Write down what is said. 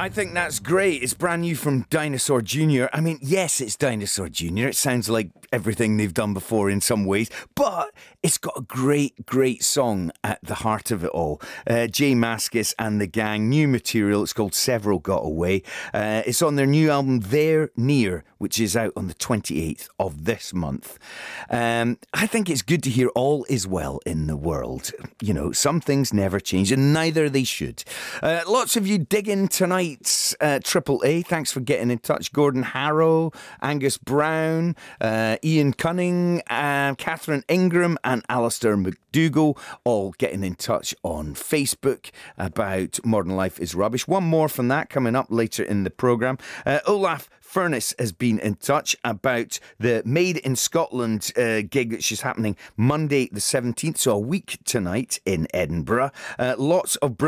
I think that's great. It's brand new from Dinosaur Jr. I mean, yes, it's Dinosaur Jr. It sounds like everything they've done before in some ways, but it's got a great song at the heart of it all. Jay Mascis and the gang, new material. It's called Several Got Away. It's on their new album, There Near, which is out on the 28th of this month. I think it's good to hear all is well in the world. You know, some things never change, and neither they should. Lots of you digging tonight's Triple A. Thanks for getting in touch. Gordon Harrow, Angus Brown, Ian Cunning, Catherine Ingram and Alistair McDougall, all getting in touch on Facebook about Modern Life is Rubbish. One more from that coming up later in the programme. Olaf Furness has been in touch about the Made in Scotland gig which is happening Monday the 17th, so a week tonight in Edinburgh. Lots of